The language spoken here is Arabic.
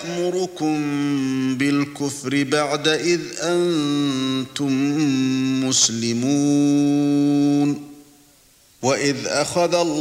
يأمركم بالكفر بعد إذ أنتم مسلمون وإذ أخذ